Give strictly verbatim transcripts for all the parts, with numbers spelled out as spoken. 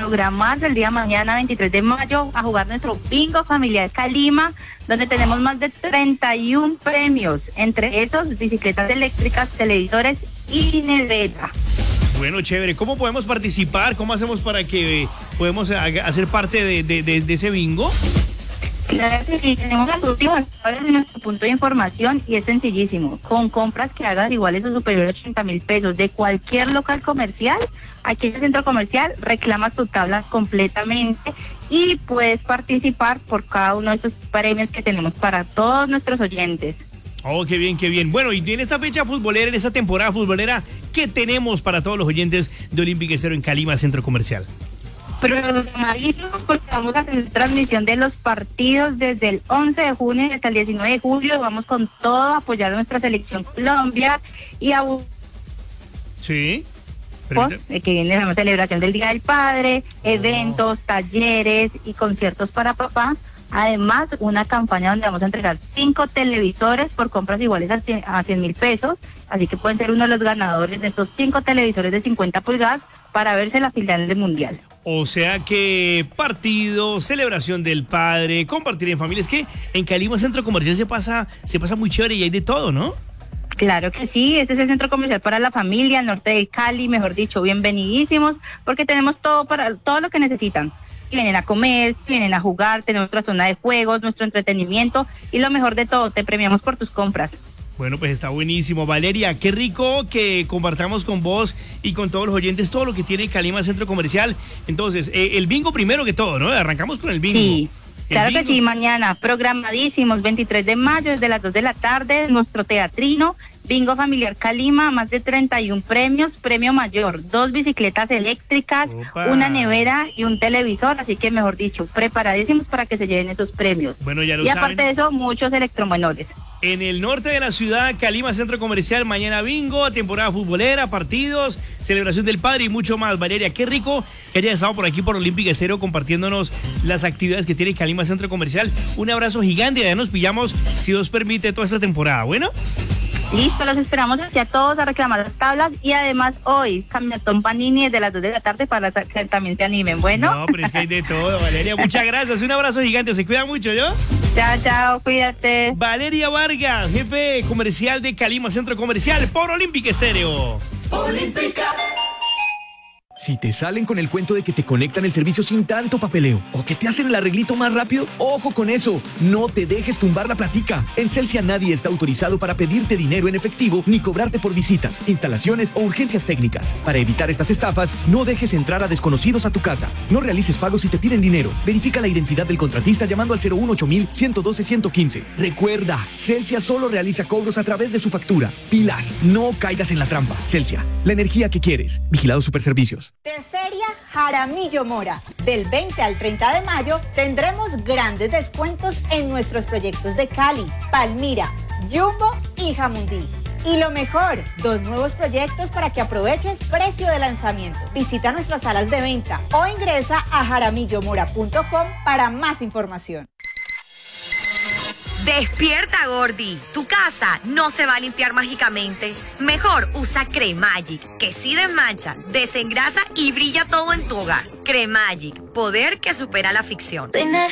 programarse el día mañana, veintitrés de mayo, a jugar nuestro bingo familiar Calima, donde tenemos más de treinta y uno premios, entre esos bicicletas eléctricas, televisores y nevera. Bueno, chévere. ¿Cómo podemos participar? ¿Cómo hacemos para que podamos hacer parte de, de, de, de ese bingo? Claro que sí, tenemos las últimas claves en nuestro punto de información y es sencillísimo. Con compras que hagas iguales o superiores a ochenta mil pesos de cualquier local comercial, aquí en el centro comercial reclamas tu tabla completamente y puedes participar por cada uno de esos premios que tenemos para todos nuestros oyentes. Oh, qué bien, qué bien. Bueno, y en esta fecha futbolera, en esta temporada futbolera, ¿qué tenemos para todos los oyentes de Olímpica Estéreo en Calima Centro Comercial? Programadísimos porque vamos a hacer transmisión de los partidos desde el once de junio hasta el diecinueve de julio. Vamos con todo a apoyar a nuestra selección Colombia y a... Sí. Post, que viene la celebración del Día del Padre, oh. eventos, talleres y conciertos para papá. Además, una campaña donde vamos a entregar cinco televisores por compras iguales a cien mil pesos. Así que pueden ser uno de los ganadores de estos cinco televisores de cincuenta pulgadas para verse la final del Mundial. O sea que partido, celebración del padre, compartir en familia. Es que en Calima Centro Comercial se pasa, se pasa muy chévere y hay de todo, ¿no? Claro que sí, este es el centro comercial para la familia, el norte de Cali, mejor dicho, bienvenidísimos, porque tenemos todo para todo lo que necesitan. Si vienen a comer, si vienen a jugar, tenemos nuestra zona de juegos, nuestro entretenimiento y lo mejor de todo, te premiamos por tus compras. Bueno, pues está buenísimo. Valeria, qué rico que compartamos con vos y con todos los oyentes todo lo que tiene Calima Centro Comercial. Entonces, eh, el bingo primero que todo, ¿no? Arrancamos con el bingo. Sí, el claro bingo. Que sí, mañana programadísimos, veintitrés de mayo, desde las dos de la tarde, nuestro teatrino, bingo familiar Calima, más de treinta y uno premios, premio mayor, dos bicicletas eléctricas, Opa. una nevera y un televisor, así que mejor dicho, preparadísimos para que se lleven esos premios. Bueno, ya lo y saben. aparte de eso, muchos electromenores. En el norte de la ciudad, Calima Centro Comercial, mañana bingo, temporada futbolera, partidos, celebración del padre y mucho más. Valeria, qué rico que hayas estado por aquí por Olímpica Estéreo compartiéndonos las actividades que tiene Calima Centro Comercial. Un abrazo gigante y ya nos pillamos, si Dios permite, toda esta temporada. Bueno. Listo, los esperamos aquí a todos a reclamar las tablas y además hoy Caminatón Panini desde las dos de la tarde para que también se animen, ¿bueno? No, pero es que hay de todo, Valeria, muchas gracias, un abrazo gigante, se cuida mucho, ¿yo? Chao, chao, cuídate. Valeria Vargas, jefe comercial de Calima Centro Comercial por Olímpica Estéreo. Olímpica. Si te salen con el cuento de que te conectan el servicio sin tanto papeleo o que te hacen el arreglito más rápido, ¡ojo con eso! No te dejes tumbar la platica. En Celsia nadie está autorizado para pedirte dinero en efectivo ni cobrarte por visitas, instalaciones o urgencias técnicas. Para evitar estas estafas, no dejes entrar a desconocidos a tu casa. No realices pagos si te piden dinero. Verifica la identidad del contratista llamando al cero uno ocho mil, ciento doce, ciento quince. Recuerda, Celsia solo realiza cobros a través de su factura. Pilas, no caigas en la trampa. Celsia, la energía que quieres. Vigilado Superservicios. De Feria Jaramillo Mora. Del veinte al treinta de mayo tendremos grandes descuentos en nuestros proyectos de Cali, Palmira, Jumbo y Jamundí. Y lo mejor, dos nuevos proyectos para que aproveches precio de lanzamiento. Visita nuestras salas de venta o ingresa a jaramillo mora punto com para más información. Despierta, Gordi. Tu casa no se va a limpiar mágicamente. Mejor usa Cremagic, que sí desmancha, desengrasa y brilla todo en tu hogar. Cremagic, poder que supera la ficción.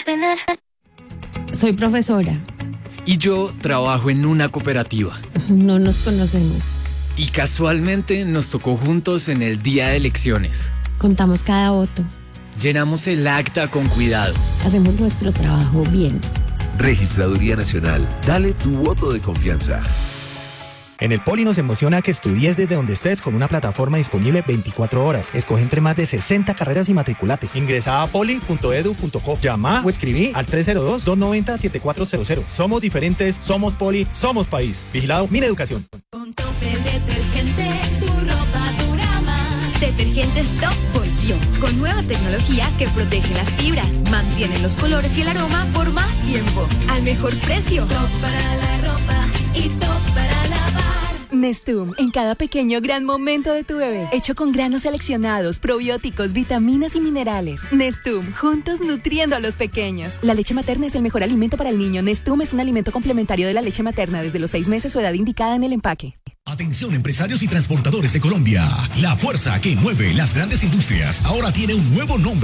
Soy profesora. Y yo trabajo en una cooperativa. No nos conocemos. Y casualmente nos tocó juntos en el día de elecciones. Contamos cada voto. Llenamos el acta con cuidado. Hacemos nuestro trabajo bien. Registraduría Nacional. Dale tu voto de confianza. En el Poli nos emociona que estudies desde donde estés con una plataforma disponible veinticuatro horas. Escoge entre más de sesenta carreras y matriculate. Ingresa a poli punto edu punto co. Llama o escribí al tres cero dos, dos nueve cero, siete cuatro cero cero. Somos diferentes, somos Poli, somos país. Vigilado Mineducación. Con Tope Detergente, tu ropa dura más. Detergentes Top volvió con nuevas tecnologías que protegen las fibras, mantienen los colores y el aroma por más tiempo, al mejor precio. Top para la ropa y top para lavar. Nestum, en cada pequeño gran momento de tu bebé, hecho con granos seleccionados, probióticos, vitaminas y minerales. Nestum, juntos nutriendo a los pequeños. La leche materna es el mejor alimento para el niño. Nestum es un alimento complementario de la leche materna desde los seis meses o edad indicada en el empaque. Atención empresarios y transportadores de Colombia. La fuerza que mueve las grandes industrias ahora tiene un nuevo nombre.